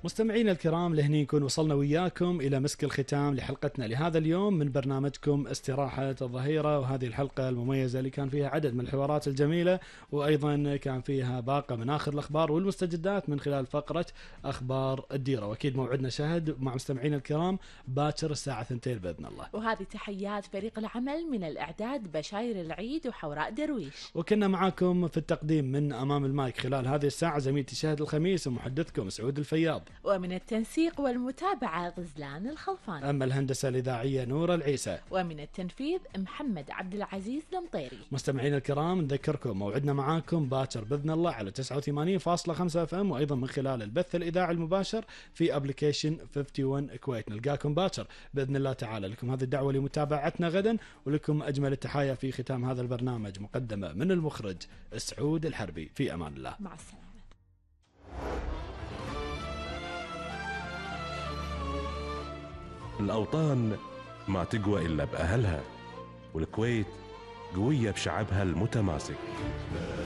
مستمعينا الكرام، لهني نكون وصلنا وياكم إلى مسك الختام لحلقتنا لهذا اليوم من برنامجكم استراحة الظهيرة، وهذه الحلقة المميزة اللي كان فيها عدد من الحوارات الجميلة، وأيضا كان فيها باقة من آخر الأخبار والمستجدات من خلال فقرة أخبار الديرة. وأكيد موعدنا شهد مع مستمعينا الكرام باكر الساعة 2 بإذن الله. وهذه تحيات فريق العمل من الإعداد بشاير العيد وحوراء درويش، وكنا معاكم في التقديم من أمام المايك خلال هذه الساعة زميلتي شهد الخميس ومحدثكم سعود الفياض، ومن التنسيق والمتابعة غزلان الخلفان، أما الهندسة الإذاعية نور العيسى، ومن التنفيذ محمد عبد العزيز المطيري. مستمعينا الكرام نذكركم موعدنا معاكم باكر بإذن الله على 89.5 FM، وأيضا من خلال البث الإذاعي المباشر في أبليكيشن 51 كويت. نلقاكم باكر بإذن الله تعالى. لكم هذه الدعوة لمتابعتنا غدا، ولكم أجمل التحايا في ختام هذا البرنامج مقدمة من المخرج سعود الحربي. في أمان الله، مع السلامة. الأوطان ما تقوى إلا بأهلها، والكويت قوية بشعبها المتماسك.